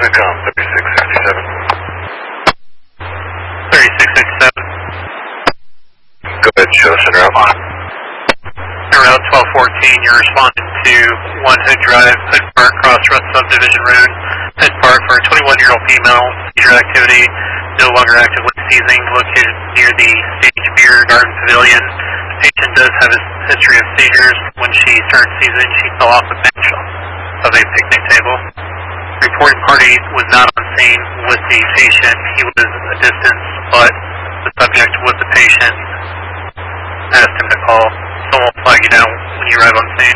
Midcom, 3667. 3667. Go ahead, show us en route. En route 1214, you're responding to 1 Hood Drive, Hood Park, Cross Rut Subdivision Road, Hood Park for a 21-year-old female, seizure activity, no longer actively seizing, located near the Stage Beer Garden Pavilion. The patient does have a history of seizures. When she started seizing, she fell off the bench of a picnic table. The reporting party was not on scene with the patient. He was a distance, but the subject was the patient. Asked him to call. Someone will flag you down when you arrive on scene.